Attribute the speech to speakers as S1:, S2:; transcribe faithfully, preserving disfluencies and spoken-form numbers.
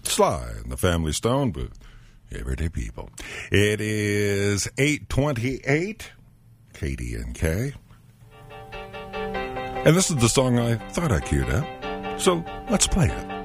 S1: Sly and the Family Stone, but everyday people. It is eight twenty-eight, K D N K. And this is the song I thought I queued up, so let's play it.